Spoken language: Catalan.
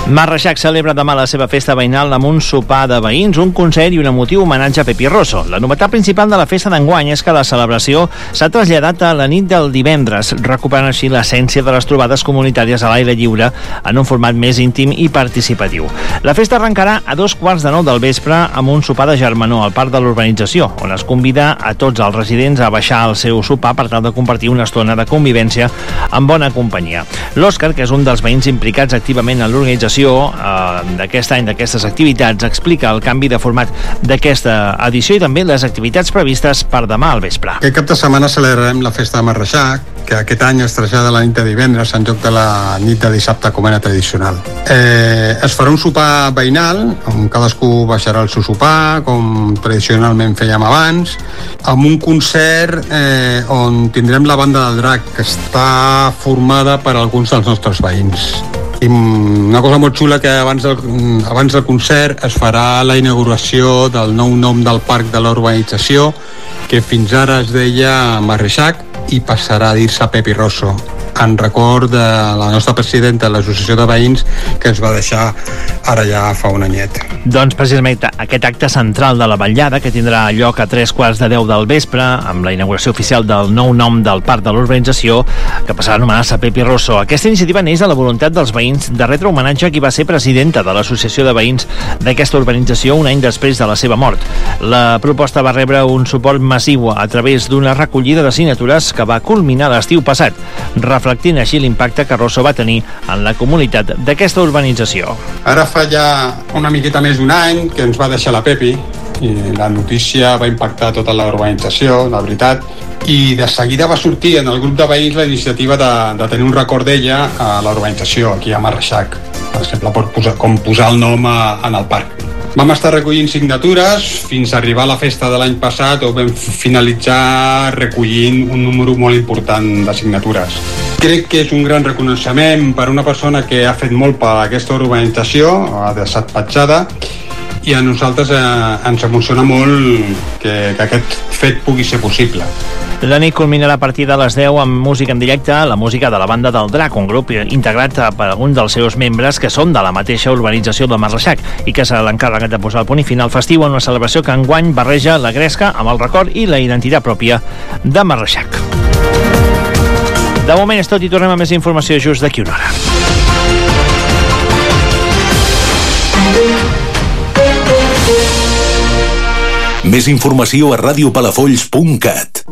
Marreixac celebra demà la seva festa veïnal amb un sopar de veïns, un concert i un emotiu homenatge a Pepi Rosso. La novetat principal de la festa d'enguany és que la celebració s'ha traslladat a la nit del divendres, recuperant així l'essència de les trobades comunitàries a l'aire lliure en un format més íntim i participatiu. La festa arrencarà a 2:15 del vespre amb un sopar de germanor al parc de l'urbanització, on es convida a tots els residents a baixar al seu sopar per tal de compartir una estona de convivència en bona companyia. L'Òscar, que és un dels veïns implicats activament en l'organització d'aquest any, d'aquestes activitats, explica el canvi de format d'aquesta edició i també les activitats previstes per demà al vespre. Aquest cap de setmana celebrarem la festa de Marreixac, que aquest any es trasllada la nit de divendres en lloc de la nit de dissabte com era tradicional. Es farà un sopar veïnal, on cadascú baixarà el seu sopar, com tradicionalment fèiem abans, amb un concert on tindrem la banda del Drac, que està formada per alguns dels nostres veïns. I una cosa molt xula, que abans del concert es farà la inauguració del nou nom del parc de la urbanització, que fins ara es deia Marreixac i passarà a dir-se Pepi Rosso, en record de la nostra presidenta de l'Associació de Veïns, que ens va deixar ara ja fa un anyet. Doncs precisament aquest acte central de la vetllada, que tindrà lloc a 9:45 del vespre, amb la inauguració oficial del nou nom del parc de l'urbanització, que passarà a anomenar-se Pepi Rosso. Aquesta iniciativa neix de la voluntat dels veïns de retre homenatge a qui va ser presidenta de l'Associació de Veïns d'aquesta urbanització un any després de la seva mort. La proposta va rebre un suport massiu a través d'una recollida de signatures que va culminar l'estiu passat, reflectint així l'impacte que Rosso va tenir en la comunitat d'aquesta urbanització. Ara fa ja una miqueta més d'un any que ens va deixar la Pepi, i la notícia va impactar tota la urbanització, la veritat, i de seguida va sortir en el grup de veïns la iniciativa de tenir un record d'ella a la urbanització, aquí a Marreixac, per exemple, com posar el nom en el parc. Vam estar recollint signatures fins a arribar a la festa de l'any passat, on vam finalitzar recollint un número molt important de signatures. Crec que és un gran reconeixement per una persona que ha fet molt per aquesta urbanització, ha deixat petjada, i a nosaltres ens emociona molt que aquest fet pugui ser possible. La nit culminarà a partir de les 10 amb música en directe, la música de la banda del Drac, un grup integrat per alguns dels seus membres que són de la mateixa urbanització de Marreixac i que serà l'encarregat de posar el punt i final festiu en una celebració que enguany barreja la gresca amb el record i la identitat pròpia de Marreixac. De moment és tot i tornem a més informació just d'aquí una hora. Més informació a radiopalafolls.cat.